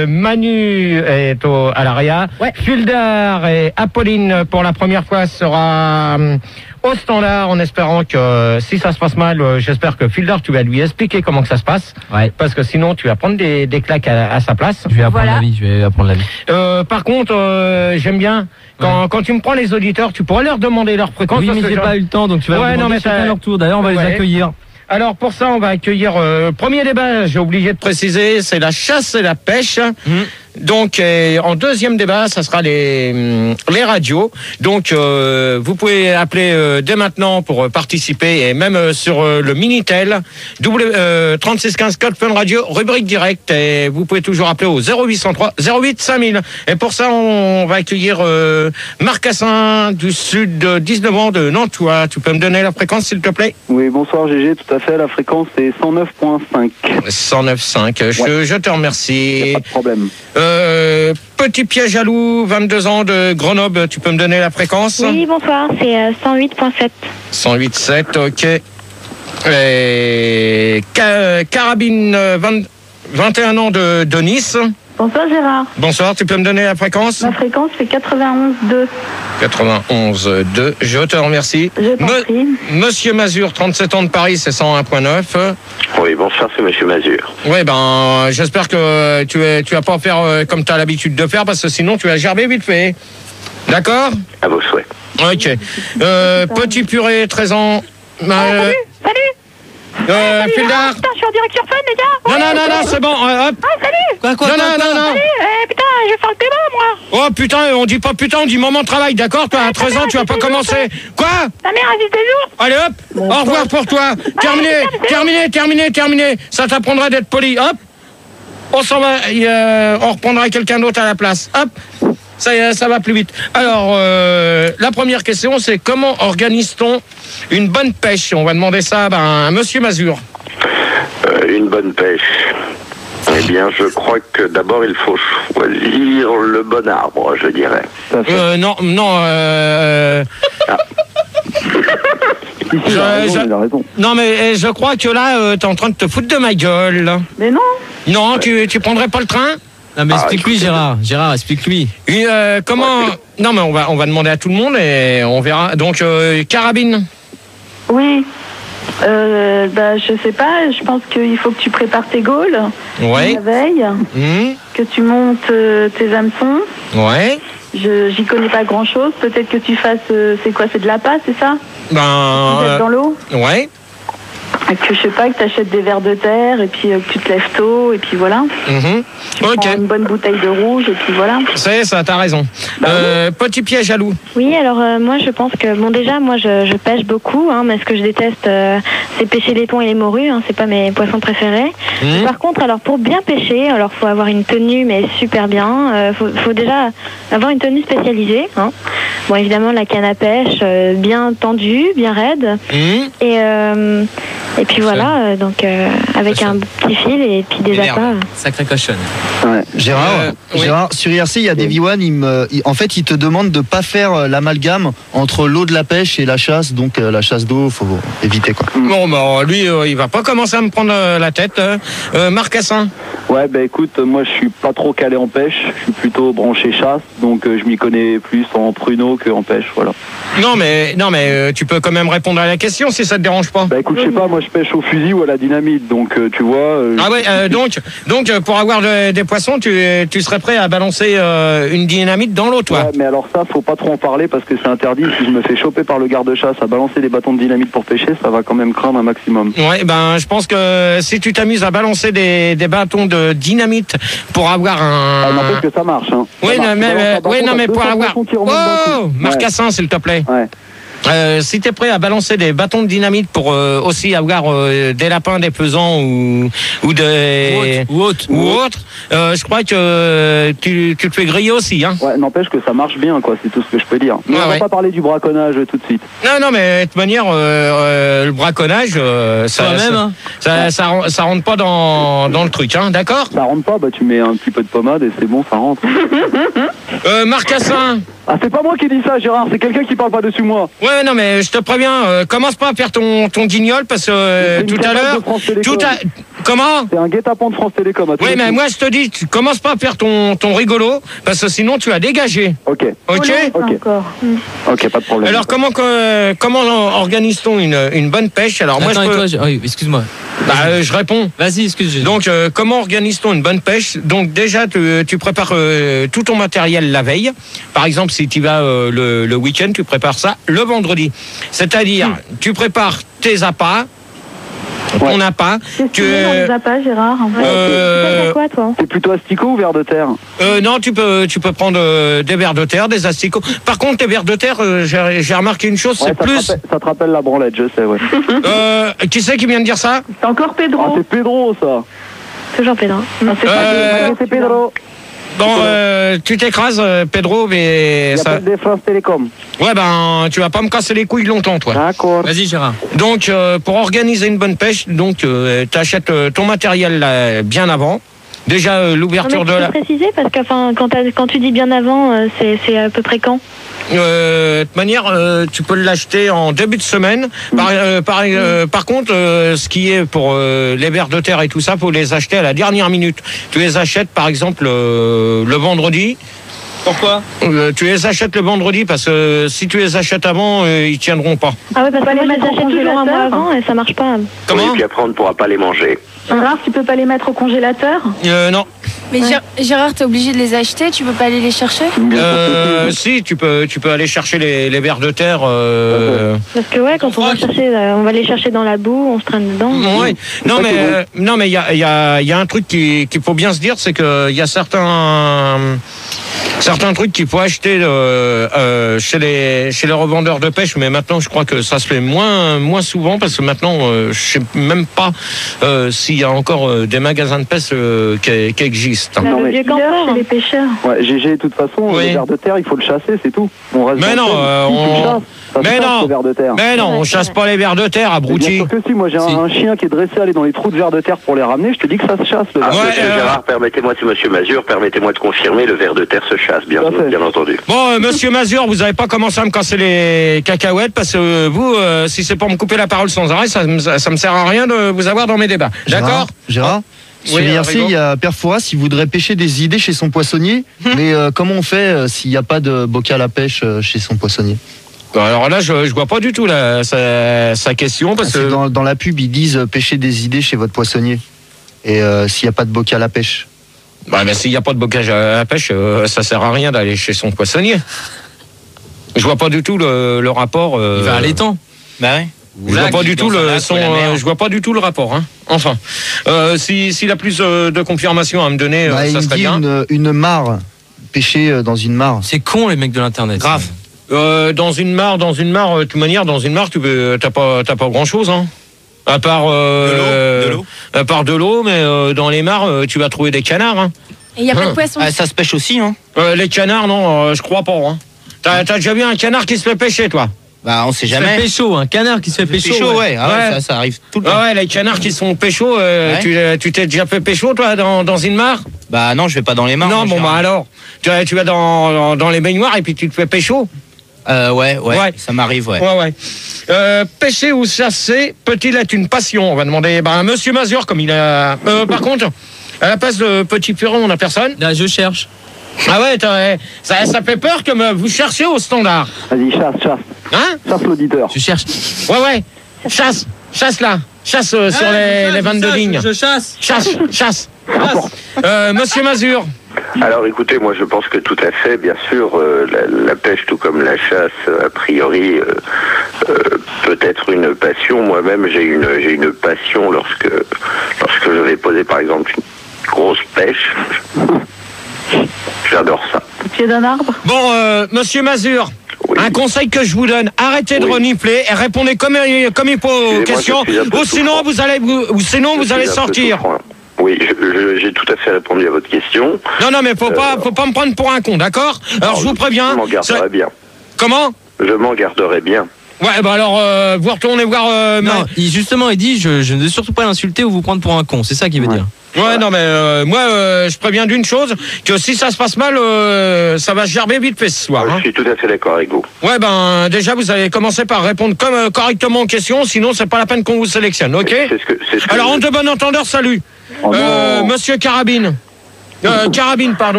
Manu est à l'ARIA. Ouais. Fulder et Apolline, pour la première fois, sera au standard, en espérant que si ça se passe mal, j'espère que Fulder, tu vas lui expliquer comment que ça se passe. Ouais. Parce que sinon, tu vas prendre des claques à sa place. Je vais apprendre la vie. Par contre, j'aime bien, quand tu me prends les auditeurs, tu pourrais leur demander leur fréquence. Oui, mais j'ai pas eu le temps, donc tu vas leur demander chacun leur tour. D'ailleurs, on va les accueillir. Alors pour ça, on va accueillir premier débat, j'ai oublié de préciser, c'est la chasse et la pêche. Donc en deuxième débat, ça sera les radios. Donc vous pouvez appeler dès maintenant pour participer, et même sur le Minitel 3615 code Fun Radio, rubrique directe, et vous pouvez toujours appeler au 0803 08 5000. Et pour ça, on va accueillir Marcassin du sud de 19 ans de Nantua. Tu peux me donner la fréquence s'il te plaît? Oui, bonsoir GG, tout à fait, la fréquence est 109.5. 109.5, je te remercie. Pas de problème. Petit piège à loup, 22 ans de Grenoble, tu peux me donner la fréquence? Oui, bonsoir, c'est 108.7. 108.7, ok. Et Carabine, 21 ans de Nice. Bonsoir Gérard. Bonsoir, tu peux me donner la fréquence? Ma fréquence c'est 91.2. 91.2, je te remercie. Je t'en prie. Monsieur Mazur, 37 ans de Paris, c'est 101.9. Oui, bonsoir, c'est Monsieur Mazur. Oui, j'espère que tu vas pas faire comme tu as l'habitude de faire, parce que sinon tu vas gerber vite fait. D'accord? À vos souhaits. Ok. Petit purée, 13 ans. Salut. Fulder. Putain, je suis en direct sur Fun, les gars. Non, c'est bon. Hop. Ah, salut. Quoi Non. Salut. Putain, je vais faire le paiement, moi. Oh putain, on dit pas putain, on dit moment de travail, d'accord? Toi, à 13 ans, tu vas pas commencer. Quoi? Ta mère a dit des jours. Allez hop, au revoir pour toi. Terminé. Ça t'apprendra d'être poli. Hop. On s'en va, on reprendra quelqu'un d'autre à la place. Hop. Ça va plus vite. Alors, la première question, c'est comment organise-t-on une bonne pêche? On va demander ça à Monsieur Mazur. Une bonne pêche. Eh bien, je crois que d'abord, il faut choisir le bon arbre, je dirais. Non. Il a raison. Non, mais je crois que là, t'es en train de te foutre de ma gueule. Mais non. Non, tu prendrais pas le train? Non, mais explique-lui, Gérard. Gérard, explique-lui. Comment... Non, mais on va demander à tout le monde et on verra. Donc, Carabine. Oui. Je sais pas, je pense qu'il faut que tu prépares tes gaules Ouais. la veille, que tu montes tes hameçons. Ouais. J'y connais pas grand chose, peut-être que tu fasses, c'est quoi, c'est de la pâte, c'est ça? Tu jettes dans l'eau? Ouais. Et que je sais pas, que tu achètes des vers de terre et puis que tu te lèves tôt et puis voilà. Tu prends une bonne bouteille de rouge et puis voilà. C'est ça, t'as raison. Petit piège à loup. Oui, alors moi je pense que, déjà moi je pêche beaucoup, mais ce que je déteste c'est pêcher les thons et les morues, c'est pas mes poissons préférés. Par contre, alors pour bien pêcher, alors faut avoir une tenue mais super bien, faut déjà avoir une tenue spécialisée. Bon, évidemment la canne à pêche bien tendue, bien raide. Et puis voilà, donc avec un petit fil et puis des appâts. Sacré cochonne. Ouais. Gérard, sur IRC, il y a des V1, en fait, il te demande de ne pas faire l'amalgame entre l'eau de la pêche et la chasse, donc la chasse d'eau, il faut éviter quoi. Bon, lui, il va pas commencer à me prendre la tête. Marcassin. Ouais, écoute, moi je suis pas trop calé en pêche, je suis plutôt branché chasse, donc je m'y connais plus en pruneau qu'en pêche, voilà. Non mais tu peux quand même répondre à la question si ça te dérange pas. Écoute, je sais pas, moi je pêche au fusil ou à la dynamite, donc tu vois... donc pour avoir des poissons, tu serais prêt à balancer une dynamite dans l'eau, toi? Ouais, mais alors ça, faut pas trop en parler parce que c'est interdit. Si je me fais choper par le garde-chasse à balancer des bâtons de dynamite pour pêcher, ça va quand même craindre un maximum. Ouais, je pense que si tu t'amuses à balancer des bâtons de dynamite pour avoir un... n'empêche que ça marche, Oui, mais pour avoir... Oh, Marcassin, s'il te plaît. Ouais. Si t'es prêt à balancer des bâtons de dynamite pour aussi avoir des lapins, des faisans ou des ou autre, je crois que tu te fais griller aussi, Ouais, n'empêche que ça marche bien, quoi. C'est tout ce que je peux dire. Mais on va pas parler du braconnage tout de suite. Non, mais de toute manière, le braconnage, ça rentre pas dans le truc, d'accord? Ça rentre pas, tu mets un petit peu de pommade et c'est bon, ça rentre. Marcassin. Ah, c'est pas moi qui dis ça, Gérard, c'est quelqu'un qui parle pas dessus moi. Ouais, non, mais je te préviens, commence pas à faire ton guignol parce que tout à l'heure, Comment? C'est un guet-apens de France Télécom. Oui, mais moi je te dis, tu commences pas à faire ton rigolo, parce que sinon tu vas dégager. Ok. Ok. Ok, pas de problème. Alors comment organise-t-on une bonne pêche? Alors moi excuse-moi. Je réponds. Vas-y, excuse-moi. Donc comment organise-t-on une bonne pêche? Donc déjà tu prépares tout ton matériel la veille. Par exemple, si tu vas le week-end, tu prépares ça le vendredi. C'est-à-dire tu prépares tes appâts. On n'a pas. Tu dans les appâts, Gérard. C'est quoi, toi? C'est plutôt asticot ou vers de terre? Non, tu peux prendre des vers de terre, des asticots. Par contre, les vers de terre, j'ai remarqué une chose, c'est plus. Ça te rappelle la branlette, je sais, ouais. Qui c'est qui vient de dire ça? C'est encore Pedro. Ah, c'est Pedro, ça. Toujours Pedro. Non, C'est Pedro. Bon, tu t'écrases, Pedro, mais Il ça. appelle des France Télécom. Ouais, ben, tu vas pas me casser les couilles longtemps, toi. D'accord. Vas-y, Gérard. Donc, pour organiser une bonne pêche, donc, t'achètes ton matériel là, bien avant. Déjà, l'ouverture de la. Tu peux préciser parce que, enfin, quand tu dis bien avant, c'est à peu près quand? De toute manière, tu peux l'acheter en début de semaine. Par contre, ce qui est pour les vers de terre et tout ça, faut les acheter à la dernière minute. Tu les achètes, par exemple, le vendredi. Pourquoi? Tu les achètes le vendredi parce que si tu les achètes avant, ils tiendront pas. Ah ouais, parce que moi, je les achète toujours un mois avant et ça marche pas. Comment? Oui, puis après, on ne pourra pas les manger. Gérard, tu peux pas les mettre au congélateur? Non. Mais Gérard, t'es obligé de les acheter, tu peux pas aller les chercher? Si, tu peux aller chercher les vers de terre. Parce que ouais, quand on va les chercher dans la boue, on se traîne dedans. Ouais. Non mais il y a un truc qu'il faut bien se dire, c'est que il y a certains trucs qu'il faut acheter chez les revendeurs de pêche, mais maintenant je crois que ça se fait moins souvent parce que maintenant je sais même pas s'il y a encore des magasins de pêche qui existent. Le vieux campeur chez les pêcheurs. Ouais, GG, de toute façon, le ver de terre, il faut le chasser, c'est tout. On reste mais non, on chasse pas les vers de terre, abruti. Bien sûr que si, moi j'ai un chien qui est dressé à aller dans les trous de vers de terre pour les ramener, je te dis que ça se chasse. Monsieur Gérard, permettez-moi, c'est Monsieur Mazur, permettez-moi de confirmer, le ver de terre se chasse, bien entendu. Bon, Monsieur Mazur, vous n'avez pas commencé à me casser les cacahuètes parce que vous, si c'est pour me couper la parole sans arrêt, ça me sert à rien de vous avoir dans mes débats. D'accord? Gérard sur IRC, il y a Père Fouras, il voudrait pêcher des idées chez son poissonnier, mais comment on fait s'il n'y a pas de bocal à pêche chez son poissonnier? Alors là, je vois pas du tout sa question parce que dans la pub, ils disent pêcher des idées chez votre poissonnier. Et s'il n'y a pas de bocal à pêche. Bah, mais s'il n'y a pas de bocal à pêche, ça sert à rien d'aller chez son poissonnier. Je vois pas du tout le rapport. Il va à l'étang. Bah ouais. Je vois pas du tout je vois pas du tout le rapport. Hein. Enfin, s'il a plus de confirmations à me donner, ça serait bien. Une mare, pêcher dans une mare. C'est con les mecs de l'internet. Grave. Dans une mare, de toute manière, dans une mare, t'as pas grand chose, hein. À part de l'eau. À part de l'eau, mais dans les mares, tu vas trouver des canards. Hein. Et il y a pas de poissons. Ça se pêche aussi, hein. Les canards, non, je crois pas. Hein. T'as déjà vu un canard qui se fait pêcher, toi? Bah, on sait jamais. Pécho, un canard qui se fait pécho. Ouais. Ça arrive tout le temps. Ouais, les canards qui se font pécho, tu t'es déjà fait pécho, toi, dans une mare? Bah non, je vais pas dans les mares. Non, bon, bah alors. Tu vas dans les baignoires et puis tu te fais pécho? Ouais, ça m'arrive, ouais. Pêcher ou chasser peut-il être une passion? On va demander à Monsieur Mazur, comme il a... par contre, à la place de Petit Piron, on n'a personne? Là, je cherche. Ah ouais, ça fait peur que vous cherchez au standard. Vas-y, chasse. Hein? Chasse l'auditeur. Je cherche. Ouais. Chasse là. Chasse sur les 22 lignes. Je chasse. Chasse. Monsieur Mazur. Alors écoutez, moi je pense que tout à fait, bien sûr, la pêche tout comme la chasse, a priori, peut être une passion. Moi-même, j'ai une passion lorsque je vais poser par exemple une grosse pêche. J'adore ça. Au pied d'un arbre. Bon, Monsieur Mazur. Oui. Un conseil que je vous donne, arrêtez de renifler et répondez comme il faut aux questions, ou sinon vous allez sortir. Oui, j'ai tout à fait répondu à votre question. Non, mais faut pas me prendre pour un con, d'accord? Alors je vous préviens. Je m'en garderai bien. Comment? Je m'en garderai bien. Ouais, bah alors, vous retournez voir... non, justement, il dit, je ne veux surtout pas l'insulter ou vous prendre pour un con, c'est ça qu'il veut dire. Ouais, non, mais moi, je préviens d'une chose, que si ça se passe mal, ça va se gerber vite fait ce soir. Je suis tout à fait d'accord avec vous. Ouais, ben, déjà, vous allez commencer par répondre correctement aux questions, sinon, c'est pas la peine qu'on vous sélectionne, ok? Alors, en de bon entendeur, salut. Monsieur Carabine. Carabine, pardon.